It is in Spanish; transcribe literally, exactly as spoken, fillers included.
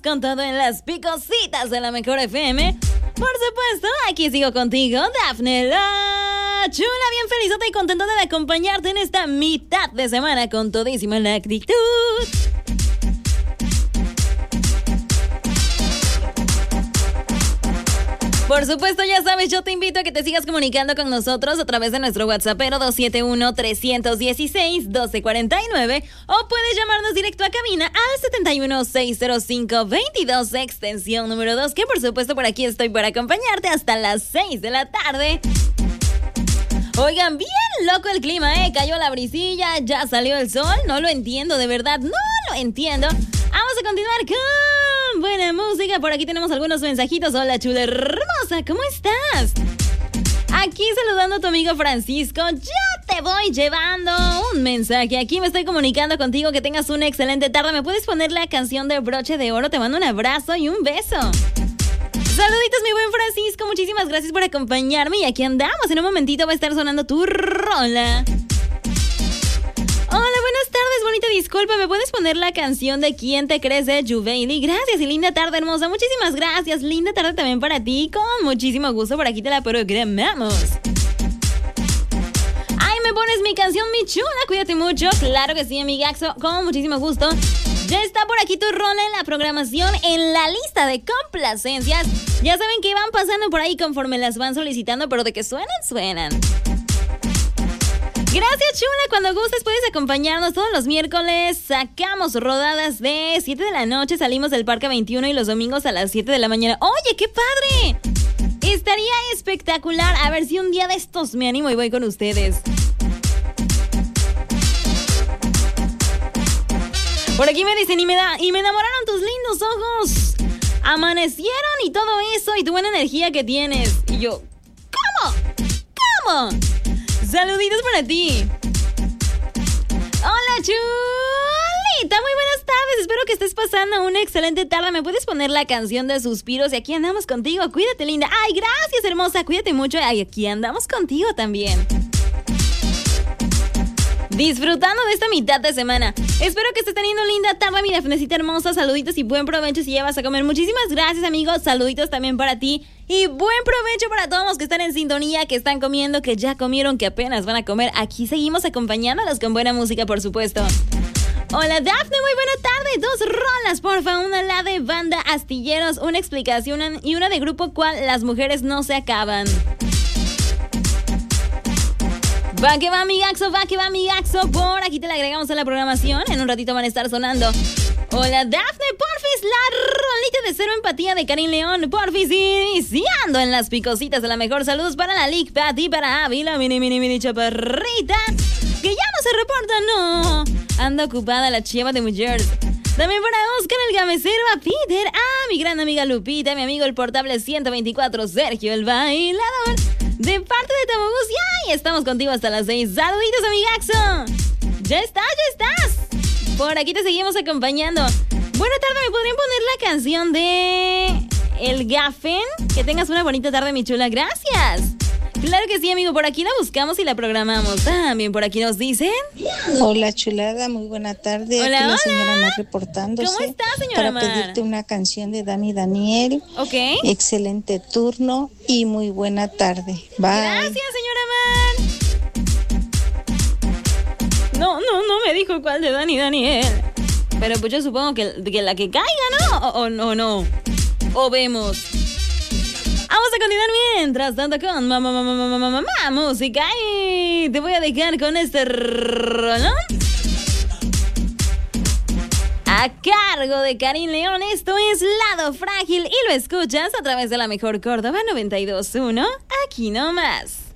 con todo en las picositas de la mejor F M. Por supuesto, aquí sigo contigo, Dafne la Chula, bien felizota y contento de acompañarte en esta mitad de semana con todísima la actitud. Por supuesto, ya sabes, yo te invito a que te sigas comunicando con nosotros a través de nuestro WhatsApp dos siete uno, tres uno seis, uno dos cuatro nueve o puedes llamarnos directo a cabina al siete uno, seis cero cinco, veintidós, extensión número dos, que por supuesto por aquí estoy para acompañarte hasta las seis de la tarde. Oigan, bien loco el clima, ¿eh? Cayó la brisilla, ya salió el sol, no lo entiendo, de verdad, no lo entiendo. Vamos a continuar con buena música. Por aquí tenemos algunos mensajitos. Hola, chula hermosa, ¿cómo estás? Aquí saludando a tu amigo Francisco. Ya te voy llevando un mensaje. Aquí me estoy comunicando contigo. Que tengas una excelente tarde. ¿Me puedes poner la canción de Broche de Oro? Te mando un abrazo y un beso. Saluditos, mi buen Francisco. Muchísimas gracias por acompañarme. Y aquí andamos. En un momentito va a estar sonando tu rola. Hola, buenas tardes, bonita disculpa, ¿me puedes poner la canción de ¿Quién te crees de Juveili? Gracias y linda tarde, hermosa, muchísimas gracias, linda tarde también para ti, con muchísimo gusto, por aquí te la programamos. Ay, me pones mi canción, mi chula, cuídate mucho, claro que sí, amigaxo, con muchísimo gusto. Ya está por aquí tu rola en la programación, en la lista de complacencias. Ya saben que van pasando por ahí conforme las van solicitando, pero de que suenan, suenan. Gracias, chula. Cuando gustes puedes acompañarnos todos los miércoles. Sacamos rodadas de siete de la noche. Salimos del Parque veintiuno y los domingos a las siete de la mañana. ¡Oye, qué padre! Estaría espectacular. A ver si un día de estos me animo y voy con ustedes. Por aquí me dicen, y me, da, y me enamoraron tus lindos ojos. Amanecieron y todo eso y tu buena energía que tienes. Y yo, ¿cómo? ¿Cómo? Saluditos para ti. Hola, chulita, muy buenas tardes. Espero que estés pasando una excelente tarde. ¿Me puedes poner la canción de Suspiros? Y aquí andamos contigo. Cuídate, linda. Ay, gracias, hermosa. Cuídate mucho. Ay, aquí andamos contigo también. Disfrutando de esta mitad de semana. Espero que estés teniendo linda tarde, mi Dafnecita hermosa. Saluditos y buen provecho si ya vas a comer. Muchísimas gracias, amigos. Saluditos también para ti. Y buen provecho para todos los que están en sintonía, que están comiendo, que ya comieron, que apenas van a comer. Aquí seguimos acompañándolos con buena música, por supuesto. Hola, Dafne, muy buena tarde. Dos rolas, porfa. Una la de Banda Astilleros, una explicación y una de grupo cual Las Mujeres No Se Acaban. Va que va, amigaxo, va que va, amigaxo. Por aquí te la agregamos a la programación. En un ratito van a estar sonando. Hola, Dafne, porfis, la rolita de Cero Empatía de Karim León. Porfis, iniciando en las picositas de la mejor. Saludos para la Lick, Patty, para Ávila, mini, mini, mini chaparrita, que ya no se reporta, no. Anda ocupada la chiva de mujeres. También para Oscar el Gamecero, a Peter, a mi gran amiga Lupita, mi amigo el portable ciento veinticuatro, Sergio el bailador. De parte de Tamogus, ya, y estamos contigo hasta las seis. Saluditos, amigaxo. Ya estás, ya estás. Por aquí te seguimos acompañando. Buena tarde, ¿me podrían poner la canción de El Gafen? Que tengas una bonita tarde, mi chula. Gracias. Claro que sí, amigo. Por aquí la buscamos y la programamos. También por aquí nos dicen. Hola, chulada. Muy buena tarde. Hola, aquí hola. la señora Mar reportándose. ¿Cómo está, señora Para Mar? pedirte una canción de Dani Daniel. Ok. Excelente turno y muy buena tarde. Bye. Gracias, señora Mar. No, no, no me dijo cuál de Dani Daniel. Pero pues yo supongo que, que la que caiga, ¿no? O, o no, no. O vemos. Vamos a continuar mientras tanto con mamá, mamá, mamá, mamá, mamá, música. Y te voy a dejar con este rolón a cargo de Karim León. Esto es Lado Frágil y lo escuchas a través de la mejor Córdoba noventa y dos punto uno. Aquí nomás.